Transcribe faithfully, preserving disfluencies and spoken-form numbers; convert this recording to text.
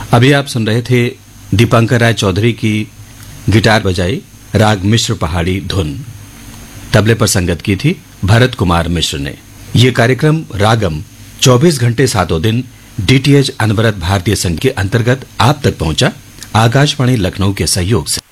अभी आप सुन रहे थे दीपांकर राय चौधरी की गिटार बजाई राग मिश्र पहाड़ी धुन। तबले पर संगत की थी भरत कुमार मिश्र ने। ये कार्यक्रम रागम चौबीस घंटे सातों दिन डीटीएच अनवरत भारतीय संघ के अंतर्गत आप तक पहुंचा, आकाशवाणी लखनऊ के सहयोग से।